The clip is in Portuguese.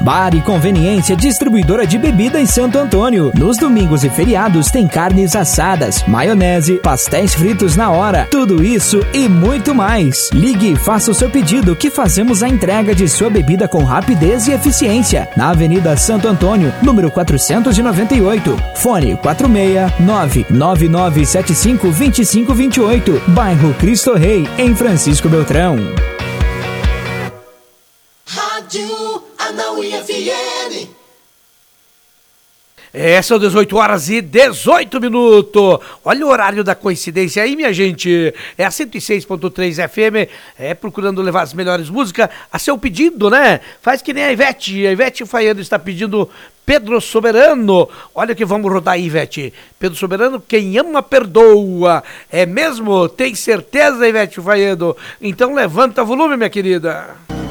Bar e Conveniência Distribuidora de Bebida em Santo Antônio. Nos domingos e feriados tem carnes assadas, maionese, pastéis fritos na hora. Tudo isso e muito mais. Ligue e faça o seu pedido que fazemos a entrega de sua bebida com rapidez e eficiência. Na Avenida Santo Antônio, número 498. Fone 469-9975-2528. Bairro Cristo Rei, em Francisco Beltrão. Rádio Anauí FM. São 18 horas e 18 minutos. Olha o horário da coincidência aí, minha gente. É a 106.3 FM, procurando levar as melhores músicas a seu pedido, né? Faz que nem a Ivete. A Ivete Faiano está pedindo Pedro Soberano. Olha que vamos rodar aí, Ivete. Pedro Soberano, quem ama perdoa. É mesmo? Tem certeza, Ivete Faiano? Então levanta o volume, minha querida.